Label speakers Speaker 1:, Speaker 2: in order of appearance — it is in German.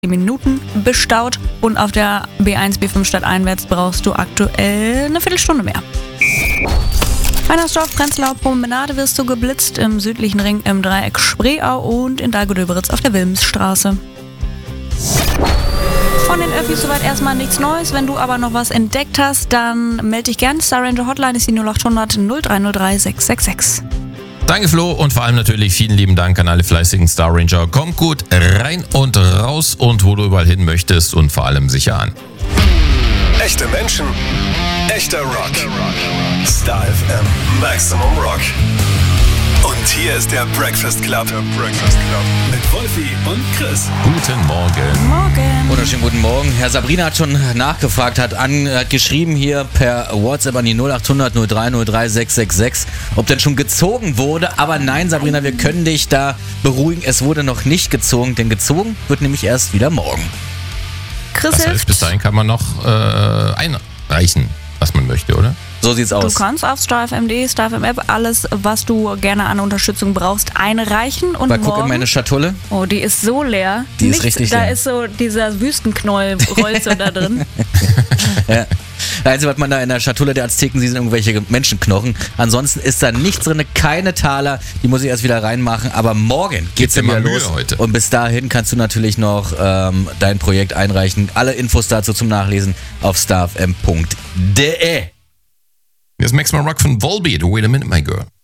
Speaker 1: Minuten bestaut und auf der B1, B5 stadteinwärts brauchst du aktuell eine Viertelstunde mehr. Weinersdorf, Prenzlauer Promenade wirst du geblitzt, im südlichen Ring im Dreieck Spreeau und in Dahlgäu-Döberitz auf der Wilmsstraße. Von den Öffis soweit erstmal nichts Neues. Wenn du aber noch was entdeckt hast, dann melde dich gern. Star Ranger Hotline ist die 0800 0303 666.
Speaker 2: Danke Flo und vor allem natürlich vielen lieben Dank an alle fleißigen Star Ranger. Kommt gut rein und raus und wo du überall hin möchtest und vor allem sicher an.
Speaker 3: Echte Menschen, echter Rock. Star FM Maximum Rock. Und hier ist der Breakfast Club. Mit Wolfi und Chris.
Speaker 2: Guten Morgen.
Speaker 1: Morgen.
Speaker 4: Wunderschönen guten Morgen. Herr Sabrina hat schon nachgefragt, hat geschrieben hier per WhatsApp an die 0800 0303 666, ob denn schon gezogen wurde. Aber nein, Sabrina, wir können dich da beruhigen. Es wurde noch nicht gezogen, denn gezogen wird nämlich erst wieder morgen.
Speaker 1: Chris
Speaker 2: Das heißt,
Speaker 1: hilft.
Speaker 2: bis dahin kann man noch einreichen, was man möchte, oder?
Speaker 4: So sieht's
Speaker 1: Du
Speaker 4: aus.
Speaker 1: kannst auf StarFM.de, StarFM-App alles, was du gerne an Unterstützung brauchst, einreichen. Und
Speaker 4: Mal guck in
Speaker 1: morgen,
Speaker 4: meine Schatulle.
Speaker 1: oh, die ist so leer.
Speaker 4: Die ist richtig
Speaker 1: da
Speaker 4: leer.
Speaker 1: ist so dieser Wüstenknäuel rollt so da drin.
Speaker 4: Ja. Das Einzige, was man da in der Schatulle der Azteken sieht, sind irgendwelche Menschenknochen. Ansonsten ist da nichts drin, keine Taler. Die muss ich erst wieder reinmachen. Aber morgen geht's dann
Speaker 2: immer
Speaker 4: wieder
Speaker 2: Mühe
Speaker 4: los.
Speaker 2: heute.
Speaker 4: Und bis dahin kannst du natürlich noch dein Projekt einreichen. Alle Infos dazu zum Nachlesen auf starfm.de.
Speaker 2: Hier ist Maximum Rock von Volbeat. Wait a minute, my girl.